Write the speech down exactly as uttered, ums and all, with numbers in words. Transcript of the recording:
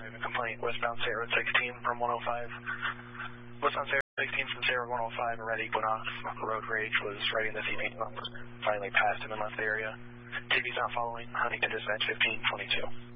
we have a complaint westbound State Road sixteen from one oh five. Westbound State Road sixteen from State Road one oh five, a red Equinox road rage was riding this evening. Finally passed him and left the area. T V's not following. Huntington Dispatch fifteen twenty-two.